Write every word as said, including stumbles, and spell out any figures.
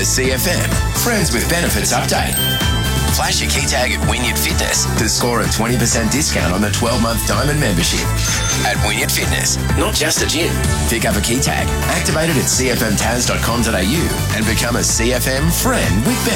A C F M Friends with Benefits update. Flash your key tag at Wynyard Fitness to score a twenty percent discount on the twelve-month Diamond membership. At Wynyard Fitness, not just a gym. Pick up a key tag, activate it at c f m tas dot com dot a u and become a C F M friend with benefits.